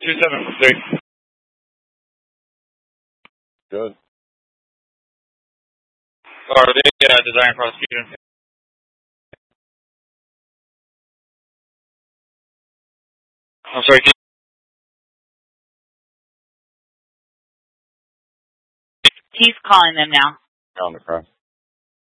273. Good. Are they design prosecution? I'm sorry. He's calling them now. On the cross.